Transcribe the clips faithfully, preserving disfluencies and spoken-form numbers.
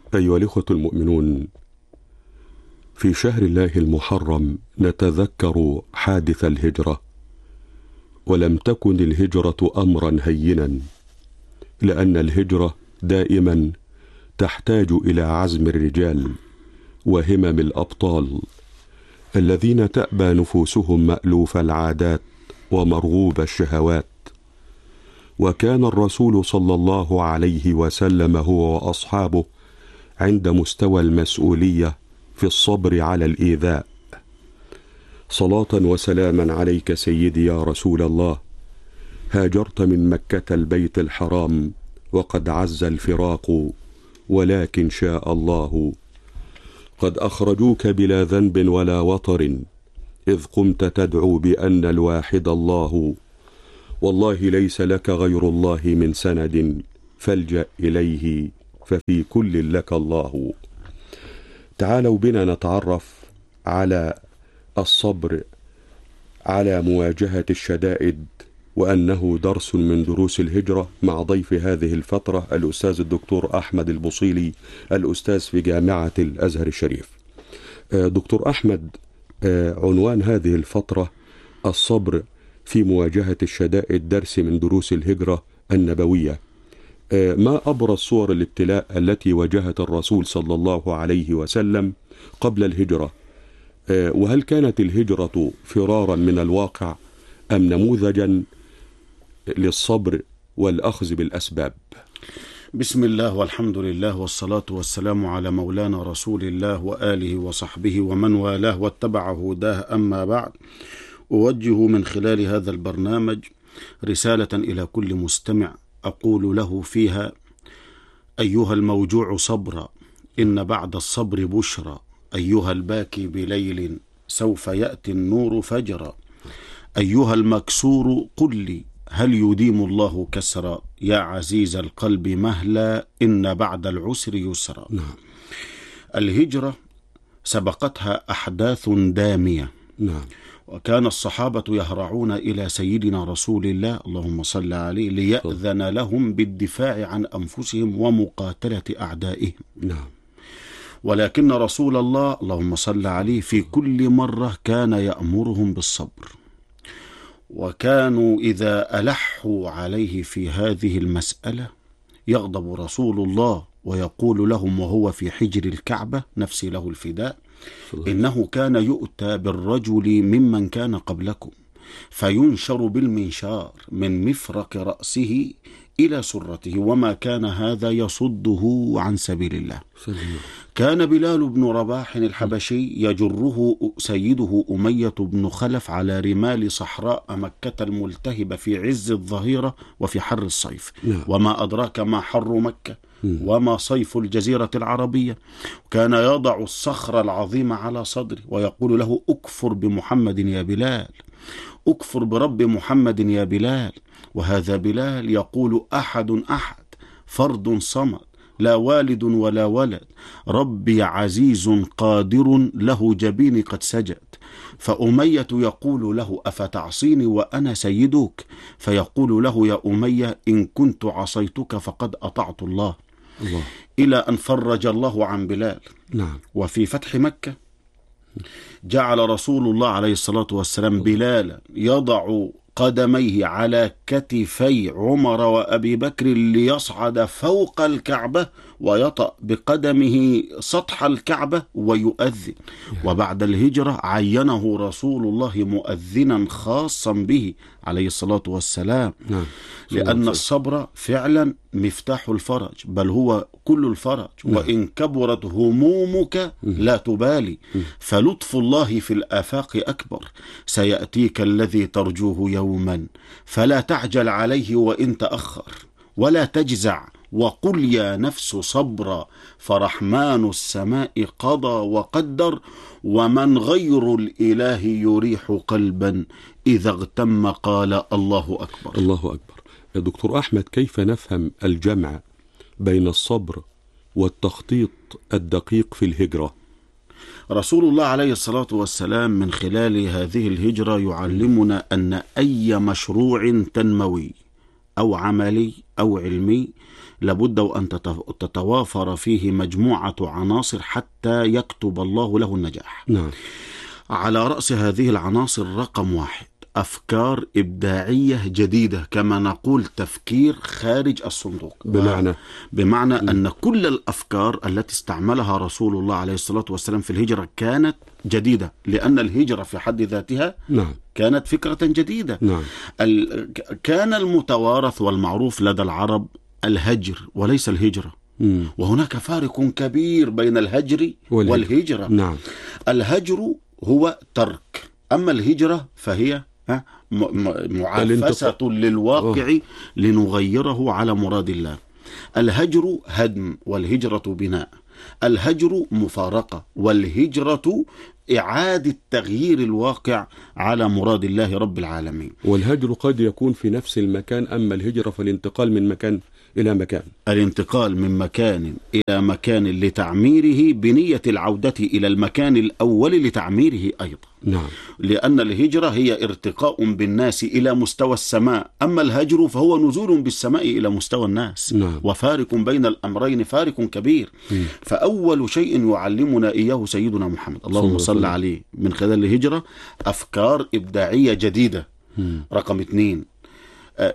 أيها الإخوة المؤمنون، في شهر الله المحرم نتذكر حادث الهجرة، ولم تكن الهجرة أمرا هينا، لأن الهجرة دائما تحتاج إلى عزم الرجال وهمم الأبطال الذين تأبى نفوسهم مألوف العادات ومرغوب الشهوات. وكان الرسول صلى الله عليه وسلم هو وأصحابه عند مستوى المسؤولية في الصبر على الإيذاء. صلاة وسلاما عليك سيدي يا رسول الله. هاجرت من مكة البيت الحرام وقد عز الفراق، ولكن شاء الله قد أخرجوك بلا ذنب ولا وطر، إذ قمت تدعو بأن الواحد الله، والله ليس لك غير الله من سند، فالجأ إليه ففي كل لك الله. تعالوا بنا نتعرف على الصبر على مواجهة الشدائد، وأنه درس من دروس الهجرة، مع ضيف هذه الفترة الأستاذ الدكتور أحمد البصيلي، الأستاذ في جامعة الأزهر الشريف. دكتور أحمد، عنوان هذه الفترة الصبر في مواجهة الشدائد، درس من دروس الهجرة النبوية. ما أبرز صور الابتلاء التي واجهت الرسول صلى الله عليه وسلم قبل الهجرة؟ وهل كانت الهجرة فرارا من الواقع أم نموذجا للصبر والأخذ بالأسباب؟ بسم الله والحمد لله والصلاة والسلام على مولانا رسول الله وآله وصحبه ومن والاه واتبع هداه، أما بعد. أوجه من خلال هذا البرنامج رسالة إلى كل مستمع، أقول له فيها: أيها الموجوع صبرا، إن بعد الصبر بشرى، أيها الباكي بليل سوف يأتي النور فجرا، أيها المكسور قل لي هل يديم الله كسرا، يا عزيز القلب مهلا إن بعد العسر يسرا. نعم. الهجرة سبقتها أحداث دامية. نعم. وكان الصحابة يهرعون إلى سيدنا رسول الله اللهم صل عليه ليأذن لهم بالدفاع عن أنفسهم ومقاتلة أعدائهم. نعم. ولكن رسول الله اللهم صل عليه في كل مرة كان يأمرهم بالصبر، وكانوا إذا ألحوا عليه في هذه المسألة يغضب رسول الله ويقول لهم وهو في حجر الكعبة: نفسي له الفداء، إنه كان يؤتى بالرجل ممن كان قبلكم فينشر بالمنشار من مفرق رأسه إلى سرته، وما كان هذا يصده عن سبيل الله. كان بلال بن رباح الحبشي يجره سيده أمية بن خلف على رمال صحراء مكة الملتهبة في عز الظهيرة وفي حر الصيف. وما أدراك ما حر مكة وما صيف الجزيرة العربية. كان يضع الصخر العظيم على صدره ويقول له: أكفر بمحمد يا بلال، أكفر برب محمد يا بلال. وهذا بلال يقول: أحد أحد فرد صمد، لا والد ولا ولد، ربي عزيز قادر له جبيني قد سجد. فأمية يقول له: أفتعصيني وأنا سيدك؟ فيقول له: يا أمية إن كنت عصيتك فقد أطعت الله. الله. إلى أن فرج الله عن بلال. نعم. وفي فتح مكة جعل رسول الله عليه الصلاة والسلام بلال يضع قدميه على كتفي عمر وأبي بكر ليصعد فوق الكعبة ويطأ بقدمه سطح الكعبة ويؤذن. وبعد الهجرة عينه رسول الله مؤذنا خاصا به عليه الصلاة والسلام. نعم. لأن الصبر فعلا مفتاح الفرج، بل هو كل الفرج. نعم. وإن كبرت همومك لا تبالي، فلطف الله في الآفاق أكبر. سيأتيك الذي ترجوه يوما فلا تعجل عليه وإن تأخر، ولا تجزع وقل يا نفس صبرا، فرحمن السماء قضى وقدر، ومن غير الإله يريح قلبا إذا اغتم قال الله أكبر. الله أكبر. يا دكتور أحمد، كيف نفهم الجمع بين الصبر والتخطيط الدقيق في الهجرة؟ رسول الله عليه الصلاة والسلام من خلال هذه الهجرة يعلمنا أن أي مشروع تنموي أو عملي أو علمي لابد وأن تتوافر فيه مجموعة عناصر حتى يكتب الله له النجاح. نعم. على رأس هذه العناصر رقم واحد أفكار إبداعية جديدة، كما نقول تفكير خارج الصندوق. بمعنى بمعنى أن كل الأفكار التي استعملها رسول الله عليه الصلاة والسلام في الهجرة كانت جديدة، لأن الهجرة في حد ذاتها نعم. كانت فكرة جديدة. نعم. ال... كان المتوارث والمعروف لدى العرب الهجر وليس الهجرة. مم. وهناك فارق كبير بين الهجر والهجرة, والهجرة. نعم. الهجر هو ترك، أما الهجرة فهي معافسة للواقع أوه. لنغيره على مراد الله. الهجر هدم والهجرة بناء، الهجر مفارقة والهجرة إعادة تغيير الواقع على مراد الله رب العالمين. والهجر قد يكون في نفس المكان، أما الهجرة فالانتقال من مكان إلى مكان. الانتقال من مكان إلى مكان لتعميره بنية العودة إلى المكان الأول لتعميره أيضا. نعم. لأن الهجرة هي ارتقاء بالناس إلى مستوى السماء، أما الهجر فهو نزول بالسماء إلى مستوى الناس. نعم. وفارق بين الأمرين فارق كبير. م. فأول شيء يعلمنا إياه سيدنا محمد اللهم صل عليه من خلال الهجرة أفكار إبداعية جديدة. م. رقم اثنين آآ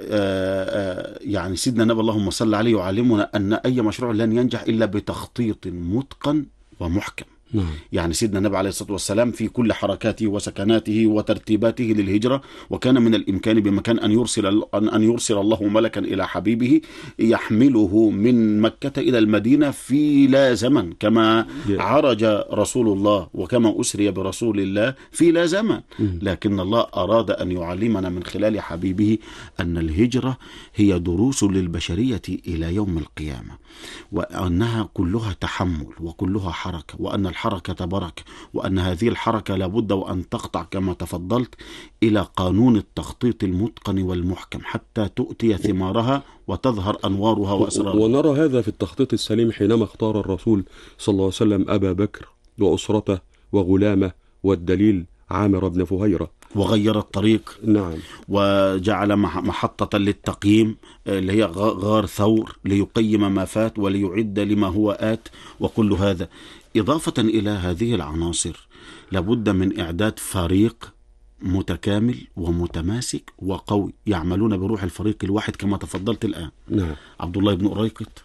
آآ يعني سيدنا النبي اللهم صل عليه يعلمنا أن أي مشروع لن ينجح إلا بتخطيط متقن ومحكم. نعم. يعني سيدنا النبي عليه الصلاة والسلام في كل حركاته وسكناته وترتيباته للهجرة، وكان من الإمكان بمكان أن يرسل أن يرسل الله ملكا إلى حبيبه يحمله من مكة إلى المدينة في لا زمن، كما عرج رسول الله وكما أسري برسول الله في لا زمن. لكن الله أراد أن يعلمنا من خلال حبيبه أن الهجرة هي دروس للبشرية إلى يوم القيامة، وأنها كلها تحمل وكلها حركة، وأن الحركة بركة، وأن هذه الحركة لابد وأن تقطع كما تفضلت إلى قانون التخطيط المتقن والمحكم حتى تؤتي ثمارها وتظهر أنوارها وأسرارها. ونرى هذا في التخطيط السليم حينما اختار الرسول صلى الله عليه وسلم أبا بكر وأسرته وغلامه والدليل عامر بن فهيرة، وغير الطريق. نعم. وجعل محطة للتقييم اللي هي غار ثور ليقيم ما فات وليعد لما هو آت، وكل هذا إضافة إلى هذه العناصر لابد من إعداد فريق متكامل ومتماسك وقوي يعملون بروح الفريق الواحد كما تفضلت الآن. نعم. عبد الله بن أريقط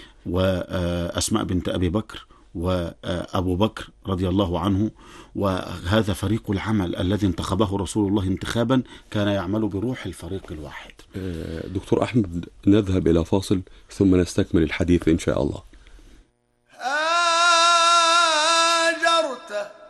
وأسماء بنت أبي بكر وأبو بكر رضي الله عنه، وهذا فريق العمل الذي انتخبه رسول الله انتخابا كان يعمل بروح الفريق الواحد. دكتور أحمد، نذهب إلى فاصل ثم نستكمل الحديث إن شاء الله. هاجرت